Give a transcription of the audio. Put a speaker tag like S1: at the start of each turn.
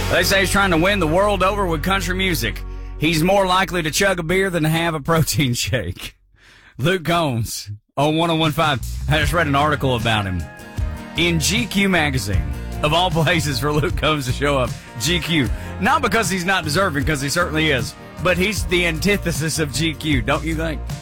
S1: They say he's trying to win the world over with country music. He's more likely to chug a beer than to have a protein shake. Luke Combs on 101.5. I just read an article about him in GQ magazine. Of all places for Luke Combs to show up, GQ. Not because he's not deserving, because he certainly is, but he's the antithesis of GQ, don't you think?